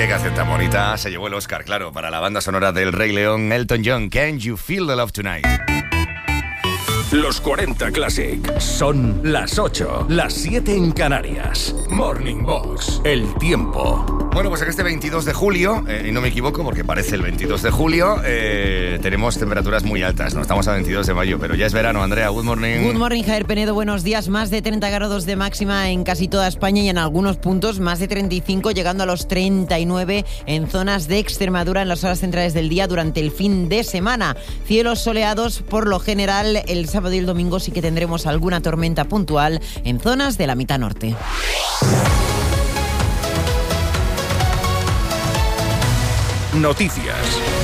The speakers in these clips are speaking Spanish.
Qué canción tan bonita. Se llevó el Oscar, claro, para la banda sonora del Rey León, Elton John. Can You Feel the Love Tonight? Los 40 Classic. Son las 8, las 7 en Canarias. Morning Box. El tiempo. Bueno, pues en este 22 de julio, y no me equivoco porque parece el 22 de julio, tenemos temperaturas muy altas. No estamos a 22 de mayo, pero ya es verano. Andrea, good morning. Good morning, Javier Penedo. Buenos días. Más de 30 grados de máxima en casi toda España y en algunos puntos más de 35, llegando a los 39 en zonas de Extremadura en las horas centrales del día durante el fin de semana. Cielos soleados por lo general. El sábado y el domingo sí que tendremos alguna tormenta puntual en zonas de la mitad norte. Noticias.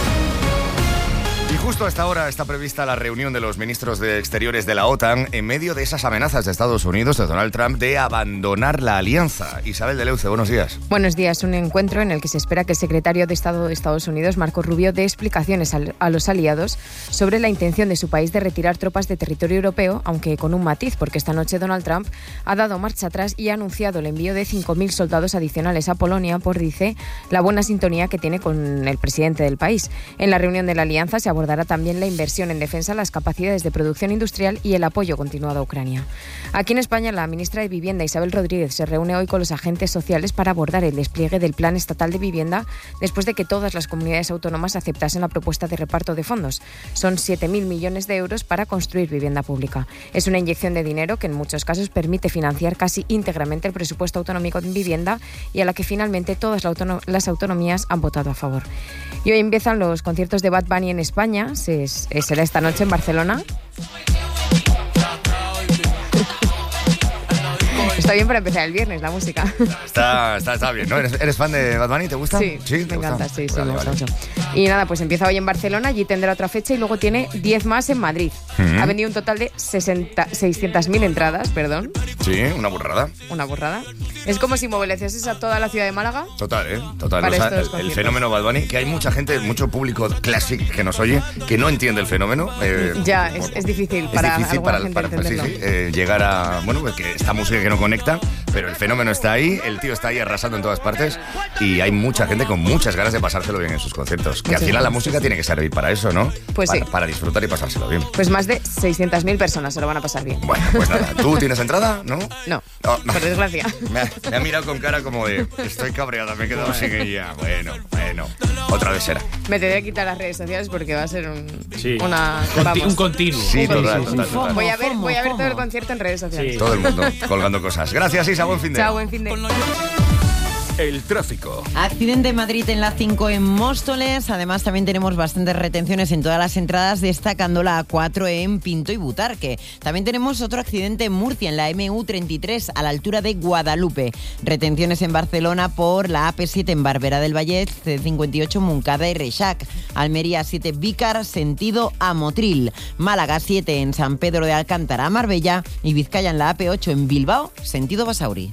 Y justo a esta hora está prevista la reunión de los ministros de Exteriores de la OTAN en medio de esas amenazas de Estados Unidos, de Donald Trump, de abandonar la alianza. Isabel de Leuce, buenos días. Buenos días. Un encuentro en el que se espera que el secretario de Estado de Estados Unidos, Marco Rubio, dé explicaciones a los aliados sobre la intención de su país de retirar tropas de territorio europeo, aunque con un matiz, porque esta noche Donald Trump ha dado marcha atrás y ha anunciado el envío de 5.000 soldados adicionales a Polonia por, dice, la buena sintonía que tiene con el presidente del país. En la reunión de la alianza se abordará también la inversión en defensa, las capacidades de producción industrial y el apoyo continuado a Ucrania. Aquí en España, la ministra de Vivienda, Isabel Rodríguez, se reúne hoy con los agentes sociales para abordar el despliegue del Plan Estatal de Vivienda después de que todas las comunidades autónomas aceptasen la propuesta de reparto de fondos. Son 7.000 millones de euros para construir vivienda pública. Es una inyección de dinero que en muchos casos permite financiar casi íntegramente el presupuesto autonómico en vivienda y a la que finalmente todas las autonomías han votado a favor. Y hoy empiezan los conciertos de Bad Bunny en España. Será esta noche en Barcelona. Está bien para empezar el viernes, la música. Está bien, ¿no? ¿Eres fan de Bad Bunny? ¿Te gusta? Sí, me encanta, sí, me gusta mucho. Y nada, pues empieza hoy en Barcelona, allí tendrá otra fecha y luego tiene 10 más en Madrid. Ha vendido un total de 600.000 entradas, perdón. Sí, una burrada. Una burrada. Es como si movilizases a toda la ciudad de Málaga. Total. O sea, el fenómeno Bad Bunny, que hay mucha gente, mucho público classic que nos oye, que no entiende el fenómeno. Es difícil para alguna gente entenderlo. Llegar a, bueno, pues que esta música que no conecta, pero el fenómeno está ahí, el tío está ahí arrasando en todas partes y hay mucha gente con muchas ganas de pasárselo bien en sus conciertos. Que al final la música tiene que servir para eso, ¿no? Pues para disfrutar y pasárselo bien. Pues más de 600.000 personas se lo van a pasar bien. Bueno, pues nada. ¿Tú tienes entrada? ¿No? No, por desgracia. Me ha mirado con cara como de, estoy cabreada, me he quedado sin ella. Bueno, otra vez será. Me tendré que quitar las redes sociales porque va a ser un continuo. Sí, total. Voy a ver todo el concierto en redes sociales. Sí. Todo el mundo colgando cosas. Gracias, Isa, buen fin de. Chao, buen fin de. El tráfico. Accidente en Madrid en la 5 en Móstoles. Además, también tenemos bastantes retenciones en todas las entradas, destacando la A4 en Pinto y Butarque. También tenemos otro accidente en Murcia, en la MU33, a la altura de Guadalupe. Retenciones en Barcelona por la AP7 en Barberá del Vallès, C58 Montcada y Reixac. Almería 7 Vícar, sentido a Motril. Málaga 7 en San Pedro de Alcántara a Marbella. Y Vizcaya en la AP8 en Bilbao, sentido Basauri.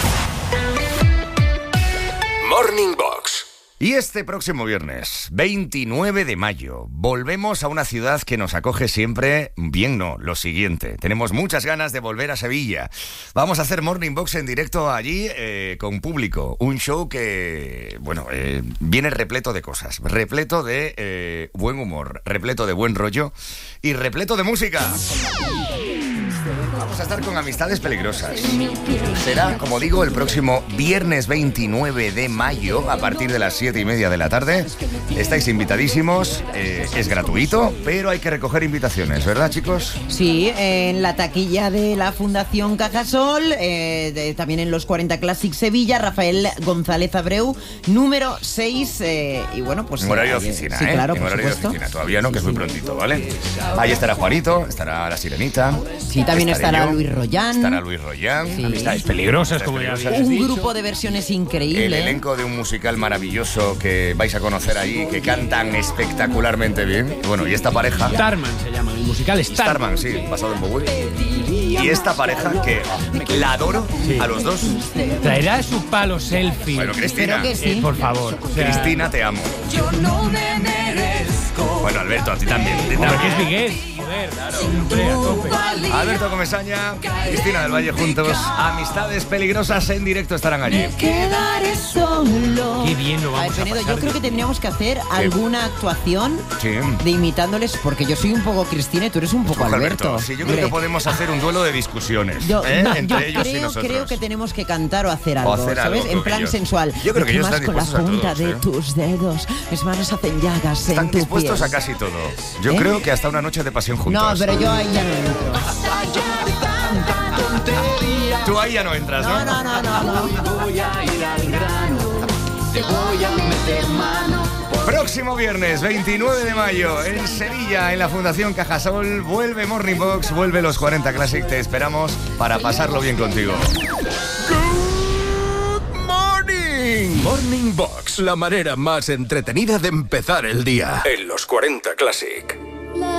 Morning Box. Y este próximo viernes, 29 de mayo, volvemos a una ciudad que nos acoge siempre. Bien, no, lo siguiente. Tenemos muchas ganas de volver a Sevilla. Vamos a hacer Morning Box en directo allí con público. Un show que, viene repleto de cosas. Repleto de buen humor, repleto de buen rollo y repleto de música. Vamos a estar con Amistades Peligrosas. Será, como digo, el próximo viernes 29 de mayo a partir de las 7:30 de la tarde. Estáis invitadísimos, es gratuito, pero hay que recoger invitaciones, ¿verdad, chicos? Sí, en la taquilla de la Fundación Cajasol, también en los 40 Classic Sevilla, Rafael González Abreu, número 6, y bueno, pues... En horario de oficina, sí, claro, en por horario supuesto. de oficina, todavía no, que es muy prontito, ¿vale? Ahí estará Juanito, estará la Sirenita. Sí, también estará Luis Rollán. Estará Luis Rollán. Sí. Amistades peligrosas, como ya habéis Un dicho. grupo de versiones increíble. El elenco de un musical maravilloso que vais a conocer ahí, que cantan espectacularmente bien. Bueno, y esta pareja... Starman se llama, el musical Starman, Starman. sí, basado en Bowie. Y esta pareja que la adoro, Sí. a los dos. Traerá su palo selfie. Bueno, Cristina. Espero que sí. Por favor. O sea, Cristina, te amo. Bueno, Alberto, a ti también. Porque es Vigués. Joder, claro. Hombre, a tope. Alberto Comesaña, Cristina del Valle juntos. Amistades peligrosas en directo estarán allí. Quedaré solo. Qué bien lo A ver, vamos a Penedo, pasar. yo creo que tendríamos que hacer alguna actuación Sí. de imitándoles, porque yo soy un poco Cristina y tú eres un poco Ojo, Alberto. Sí, yo creo que podemos hacer un duelo de discusiones. Yo, Entre yo ellos y nosotros. creo que tenemos que cantar o hacer algo, hacer algo ¿sabes? con En plan ellos. sensual. Yo creo que ellos Más están con la dispuestos a punta todo, de ¿eh? tus dedos, mis manos hacen llagas Están en tu dispuestos piel. a casi todo. Yo ¿Eh? creo que hasta una noche de pasión juntos. No, pero yo ahí ya no entro. Tú ahí ya no entras, ¿no? No. Próximo viernes, 29 de mayo, en Sevilla, en la Fundación Cajasol, vuelve Morning Box, vuelve los 40 Classic. Te esperamos para pasarlo bien contigo. Good morning. Morning Box, la manera más entretenida de empezar el día. En los 40 Classic.